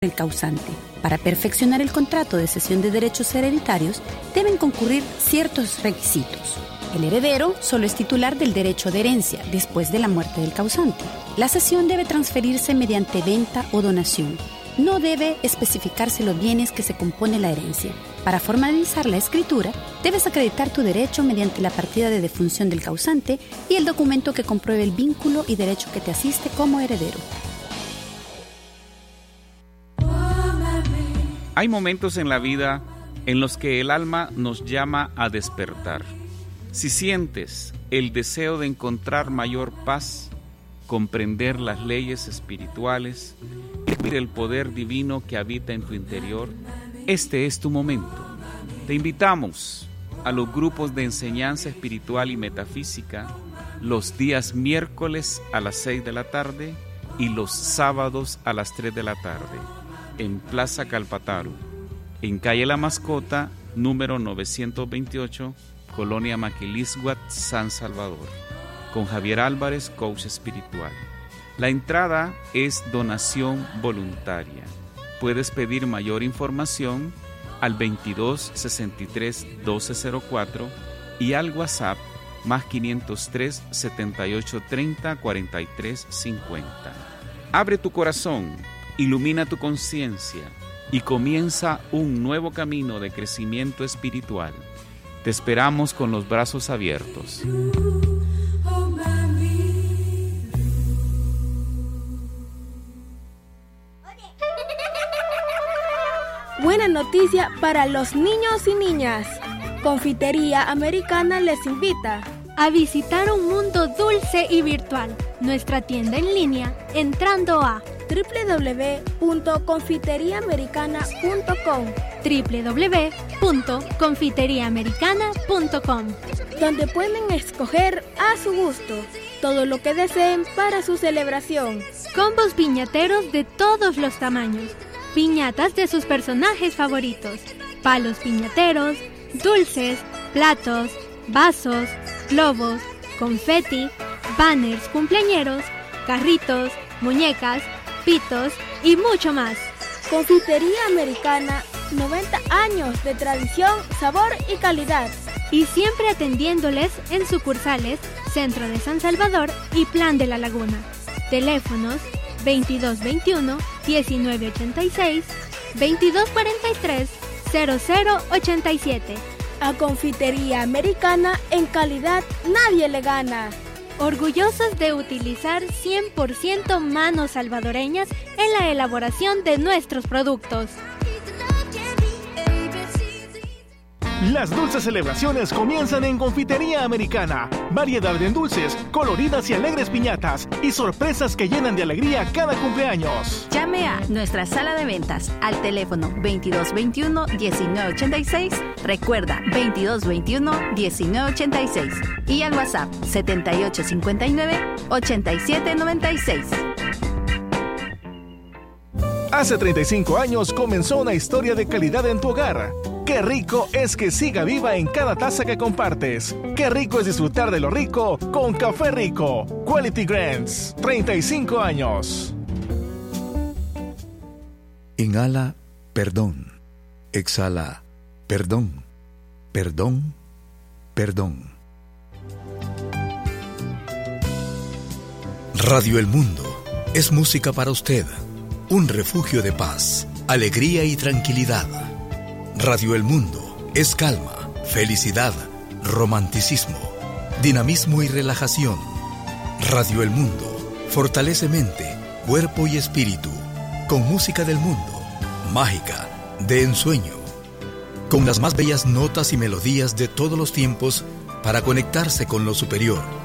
el causante. Para perfeccionar el contrato de cesión de derechos hereditarios, deben concurrir ciertos requisitos. El heredero solo es titular del derecho de herencia después de la muerte del causante. La cesión debe transferirse mediante venta o donación. No debe especificarse los bienes que se compone la herencia. Para formalizar la escritura, debes acreditar tu derecho mediante la partida de defunción del causante y el documento que compruebe el vínculo y derecho que te asiste como heredero. Hay momentos en la vida en los que el alma nos llama a despertar. Si sientes el deseo de encontrar mayor paz, comprender las leyes espirituales y vivir el poder divino que habita en tu interior, este es tu momento. Te invitamos a los grupos de enseñanza espiritual y metafísica los días miércoles a las 6 de la tarde y los sábados a las 3 de la tarde. En Plaza Calpataru, en calle La Mascota, número 928, Colonia Maquilisguat, San Salvador, con Javier Álvarez, coach espiritual. La entrada es donación voluntaria. Puedes pedir mayor información al 22 63 1204 y al WhatsApp más 503 78 30 43 50. Abre tu corazón, ilumina tu conciencia y comienza un nuevo camino de crecimiento espiritual. Te esperamos con los brazos abiertos. Buena noticia para los niños y niñas. Confitería Americana les invita a visitar un mundo dulce y virtual. Nuestra tienda en línea entrando a www.confiteriaamericana.com www.confiteriaamericana.com, donde pueden escoger a su gusto todo lo que deseen para su celebración. Combos piñateros de todos los tamaños, piñatas de sus personajes favoritos, palos piñateros, dulces, platos, vasos, globos, confeti, banners cumpleañeros, carritos, muñecas, pitos y mucho más. Confitería Americana, 90 años de tradición, sabor y calidad. Y siempre atendiéndoles en sucursales Centro de San Salvador y Plan de la Laguna. Teléfonos 2221-1986, 2243-0087. A Confitería Americana, en calidad nadie le gana. Orgullosos de utilizar 100% manos salvadoreñas en la elaboración de nuestros productos. Las dulces celebraciones comienzan en Confitería Americana. Variedad de dulces, coloridas y alegres piñatas y sorpresas que llenan de alegría cada cumpleaños. Llame a nuestra sala de ventas al teléfono 2221-1986. Recuerda, 2221-1986. Y al WhatsApp 7859-8796. Hace 35 años comenzó una historia de calidad en tu hogar. Qué rico es que siga viva en cada taza que compartes. Qué rico es disfrutar de lo rico con Café Rico. Quality Grants, 35 años. Inhala, perdón. Exhala, perdón. Perdón, perdón. Radio El Mundo es música para usted. Un refugio de paz, alegría y tranquilidad. Radio El Mundo es calma, felicidad, romanticismo, dinamismo y relajación. Radio El Mundo fortalece mente, cuerpo y espíritu, con música del mundo, mágica, de ensueño, con las más bellas notas y melodías de todos los tiempos para conectarse con lo superior.